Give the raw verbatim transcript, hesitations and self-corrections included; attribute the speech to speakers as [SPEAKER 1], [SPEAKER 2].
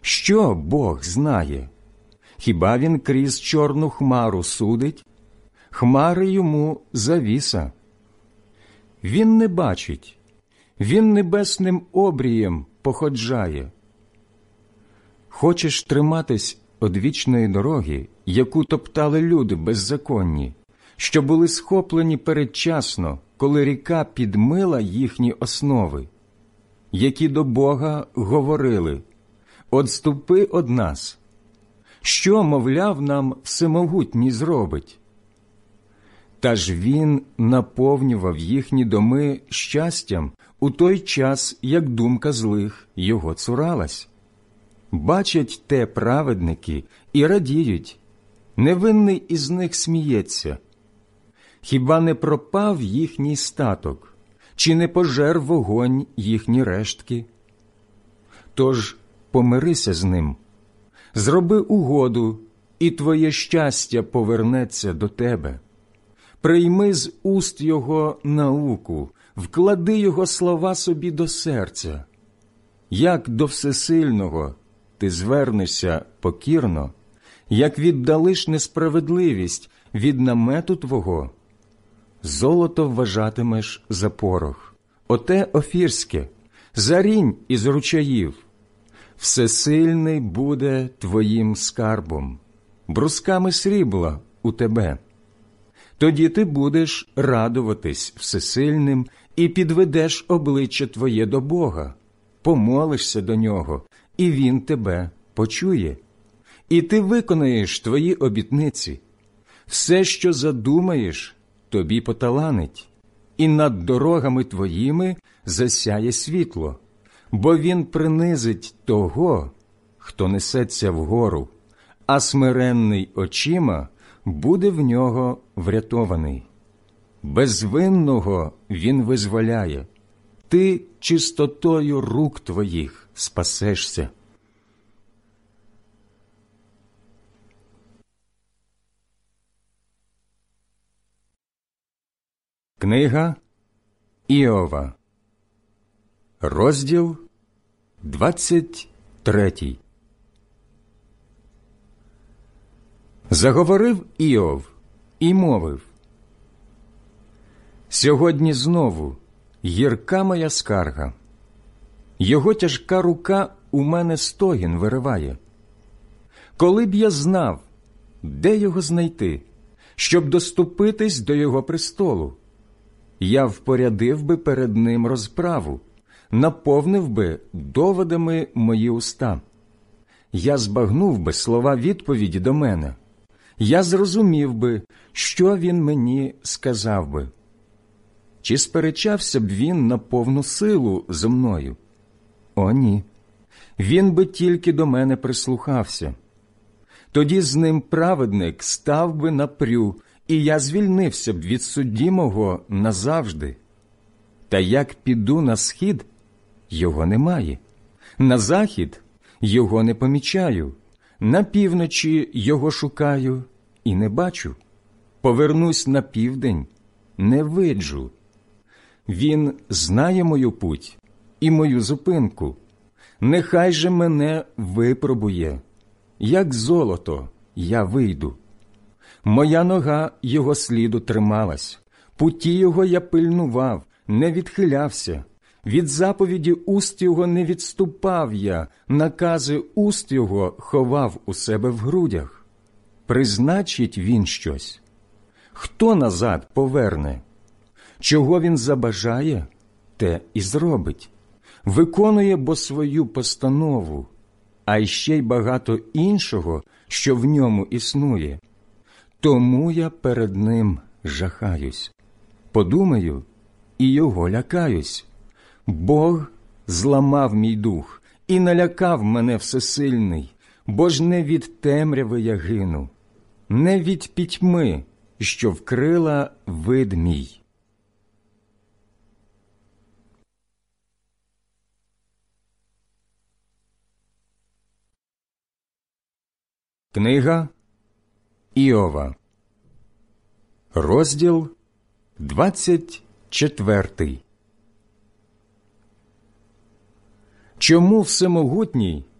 [SPEAKER 1] Що Бог знає? Хіба він крізь чорну хмару судить? Хмари йому завіса. Він не бачить, він небесним обрієм походжає. Хочеш триматись одвічної дороги, яку топтали люди беззаконні, що були схоплені передчасно, коли ріка підмила їхні основи, які до Бога говорили: «Одступи од нас». Що, мовляв, нам всемогутній зробить? Та ж він наповнював їхні доми щастям у той час, як думка злих його цуралась. Бачать те праведники і радіють, невинний із них сміється. Хіба не пропав їхній статок, чи не пожер вогонь їхні рештки? Тож помирися з ним, зроби угоду, і твоє щастя повернеться до тебе. Прийми з уст його науку, вклади його слова собі до серця. Як до Всесильного ти звернешся покірно, як віддалиш несправедливість від намету твого, золото вважатимеш за порох, оте офірське, зарінь із ручаїв. Всесильний буде твоїм скарбом, брусками срібла у тебе. Тоді ти будеш радуватись всесильним і підведеш обличчя твоє до Бога, помолишся до Нього, і Він тебе почує. І ти виконаєш твої обітниці. Все, що задумаєш, тобі поталанить, і над дорогами твоїми засяє світло, бо Він принизить того, хто несеться вгору, а смиренний очима буде в нього врятований. Безвинного він визволяє, ти чистотою рук твоїх спасешся. Книга Іова, розділ двадцять третій. Заговорив Іов і мовив: «Сьогодні знову гірка моя скарга. Його тяжка рука у мене стогін вириває. Коли б я знав, де його знайти, щоб доступитись до його престолу, я впорядив би перед ним розправу, наповнив би доводами мої уста. Я збагнув би слова відповіді до мене. Я зрозумів би, що він мені сказав би. Чи сперечався б він на повну силу зо мною? О, ні. Він би тільки до мене прислухався. Тоді з ним праведник став би напрю, і я звільнився б від судді мого назавжди. Та як піду на схід, його немає. На захід його не помічаю. На півночі його шукаю і не бачу. Повернусь на південь, не виджу. Він знає мою путь і мою зупинку. Нехай же мене випробує. Як золото я вийду. Моя нога його сліду трималась. Путі його я пильнував, не відхилявся. Від заповіді уст його не відступав я, накази уст його ховав у себе в грудях. Призначить він щось. Хто назад поверне? Чого він забажає, те і зробить. Виконує бо свою постанову, а й ще й багато іншого, що в ньому існує. Тому я перед ним жахаюсь. Подумаю, і його лякаюсь. Бог зламав мій дух і налякав мене всесильний, бо ж не від темряви я гину, не від пітьми, що вкрила вид мій. Книга Іова, розділ двадцять четвертий. Чому Всемогутній